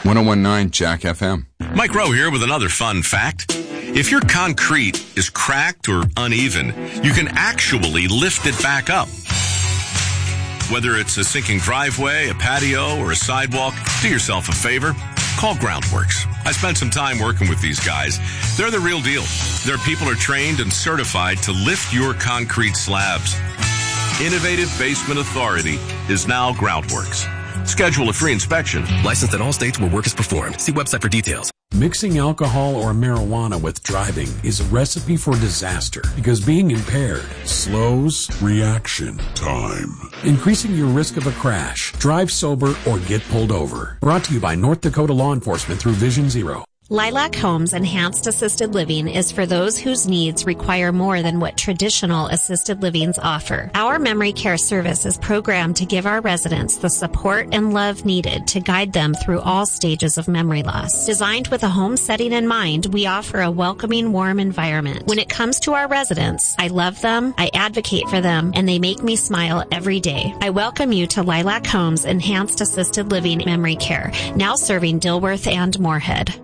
101.9 Jack FM. Mike Rowe here with another fun fact. If your concrete is cracked or uneven, you can actually lift it back up. Whether it's a sinking driveway, a patio, or a sidewalk, do yourself a favor. Call Groundworks. I spent some time working with these guys. They're the real deal. Their people are trained and certified to lift your concrete slabs. Innovative Basement Authority is now Groundworks. Schedule a free inspection. Licensed in all states where work is performed. See website for details. Mixing alcohol or marijuana with driving is a recipe for disaster because being impaired slows reaction time, increasing your risk of a crash. Drive sober or get pulled over. Brought to you by North Dakota Law Enforcement through Vision Zero. Lilac Homes Enhanced Assisted Living is for those whose needs require more than what traditional assisted livings offer. Our memory care service is programmed to give our residents the support and love needed to guide them through all stages of memory loss. Designed with a home setting in mind, we offer a welcoming, warm environment. When it comes to our residents, I love them, I advocate for them, and they make me smile every day. I welcome you to Lilac Homes Enhanced Assisted Living Memory Care, now serving Dilworth and Moorhead.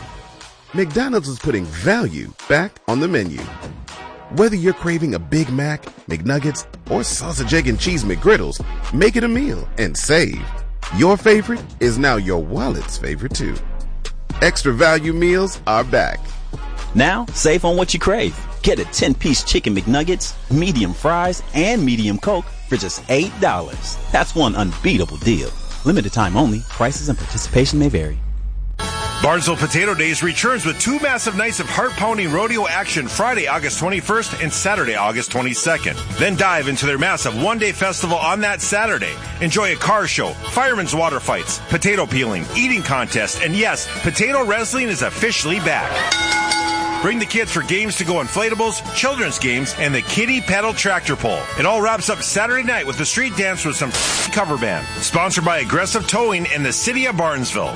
McDonald's is putting value back on the menu. Whether you're craving a Big Mac, McNuggets, or sausage, egg, and cheese McGriddles, make it a meal and save. Your favorite is now your wallet's favorite too. Extra value meals are back. Now, save on what you crave. Get a 10-piece chicken McNuggets, medium fries, and medium Coke for just $8. That's one unbeatable deal. Limited time only. Prices and participation may vary. Barnesville Potato Days returns with 2 massive nights of heart-pounding rodeo action Friday, August 21st and Saturday, August 22nd. Then dive into their massive one-day festival on that Saturday. Enjoy a car show, firemen's water fights, potato peeling, eating contest, and yes, potato wrestling is officially back. Bring the kids for games to go inflatables, children's games, and the kiddie pedal tractor pull. It all wraps up Saturday night with a street dance with some cover band. Sponsored by Aggressive Towing and the City of Barnesville.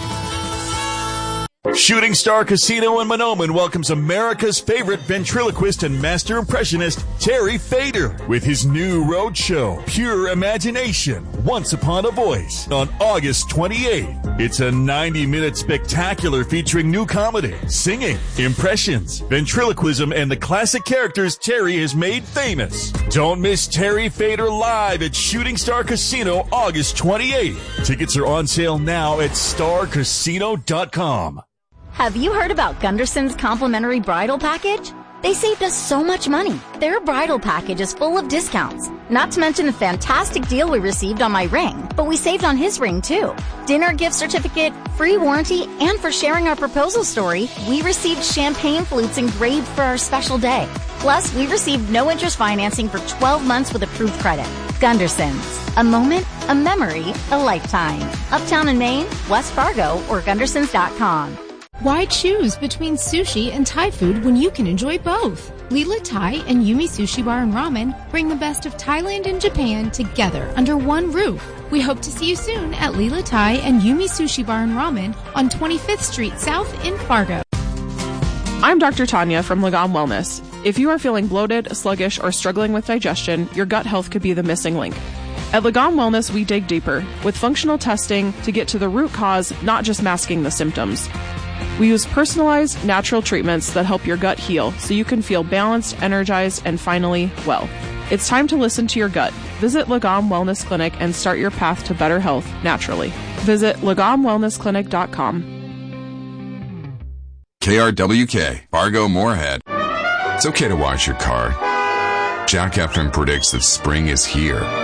Shooting Star Casino in Mahnomen welcomes America's favorite ventriloquist and master impressionist, Terry Fader, with his new road show, Pure Imagination, Once Upon a Voice, on August 28th. It's a 90-minute spectacular featuring new comedy, singing, impressions, ventriloquism, and the classic characters Terry has made famous. Don't miss Terry Fader live at Shooting Star Casino August 28th. Tickets are on sale now at starcasino.com. Have you heard about Gunderson's complimentary bridal package? They saved us so much money. Their bridal package is full of discounts. Not to mention the fantastic deal we received on my ring, but we saved on his ring too. Dinner gift certificate, free warranty, and for sharing our proposal story, we received champagne flutes engraved for our special day. Plus, we received no interest financing for 12 months with approved credit. Gunderson's. A moment, a memory, a lifetime. Uptown in Maine, West Fargo, or Gundersons.com. Why choose between sushi and Thai food when you can enjoy both? Lila Thai and Yumi Sushi Bar and Ramen bring the best of Thailand and Japan together under one roof. We hope to see you soon at Lila Thai and Yumi Sushi Bar and Ramen on 25th Street South in Fargo. I'm Dr. Tanya from Lagom Wellness. If you are feeling bloated, sluggish, or struggling with digestion, your gut health could be the missing link. At Lagom Wellness, we dig deeper with functional testing to get to the root cause, not just masking the symptoms. We use personalized, natural treatments that help your gut heal so you can feel balanced, energized, and finally, well. It's time to listen to your gut. Visit Lagom Wellness Clinic and start your path to better health naturally. Visit LagomWellnessClinic.com. KRWK, Fargo Moorhead. It's okay to wash your car. Jack FM predicts that spring is here.